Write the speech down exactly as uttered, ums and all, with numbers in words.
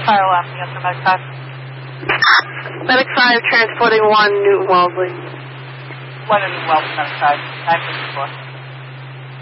Kyle asking us for Medic five. Medic five transporting one Newton Wellesley. One Newton Wellesley, Medic five. nine fifty-four.